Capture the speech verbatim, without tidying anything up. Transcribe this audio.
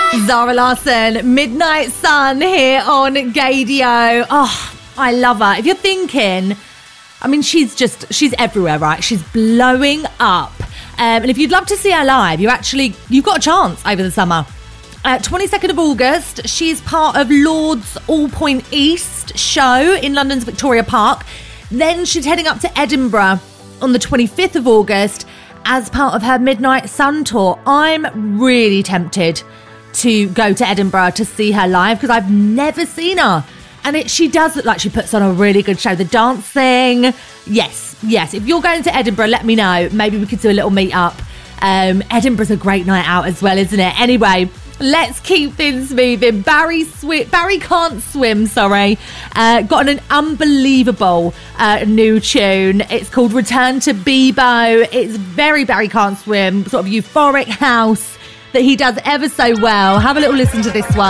Zara Larsson, Midnight Sun here on Gaydio. Oh, I love her. If you're thinking, I mean, she's just, she's everywhere, right? She's blowing up. Um, and if you'd love to see her live, you actually, you've got a chance over the summer. Uh, twenty-second of August, she's part of Lord's All Point East show in London's Victoria Park. Then she's heading up to Edinburgh on the twenty-fifth of August as part of her Midnight Sun tour. I'm really tempted to go to Edinburgh to see her live because I've never seen her. And it, she does look like she puts on a really good show. The dancing, yes, yes. If you're going to Edinburgh, let me know. Maybe we could do a little meet up. Um, Edinburgh's a great night out as well, isn't it? Anyway, let's keep things moving. Barry Swi- Barry Can't Swim, sorry. Uh, got an unbelievable uh, new tune. It's called Return to Bebo. It's very Barry Can't Swim, sort of euphoric house that he does ever so well. Have a little listen to this one.